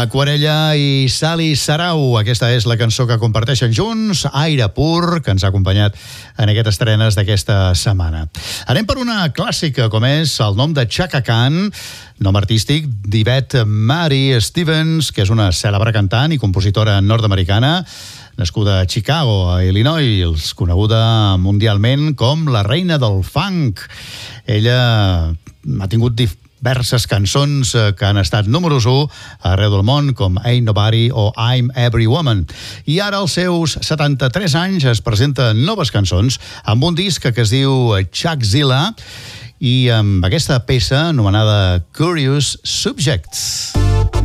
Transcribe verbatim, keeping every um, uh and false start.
Aquarella i Sally Sarau. Aquesta és la cançó que comparteixen junts, Aire Pur, que ens ha acompanyat en aquestes estrenes d'aquesta setmana. Anem per una clàssica, com és el nom de Chaka Khan, nom artístic d'Yvette Mary Stevens, que és una cèlebre cantant i compositora nord-americana, nascuda a Chicago, a Illinois, coneguda mundialment com la reina del funk. Ella ha tingut diverses cançons que han estat números u arreu del món, com Ain't Nobody o I'm Every Woman. I ara, als seus setanta-tres anys, es presenten noves cançons amb un disc que es diu Chuckzilla i amb aquesta peça anomenada Curious Subjects.